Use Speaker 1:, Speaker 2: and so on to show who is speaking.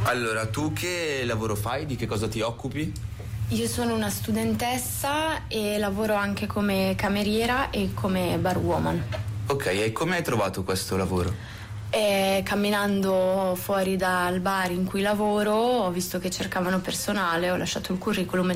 Speaker 1: Allora, tu che lavoro fai? Di che cosa ti occupi?
Speaker 2: Io sono una studentessa e lavoro anche come cameriera e come barwoman.
Speaker 1: Ok, e come hai trovato questo lavoro?
Speaker 2: E camminando fuori dal bar in cui lavoro ho visto che cercavano personale, ho lasciato il curriculum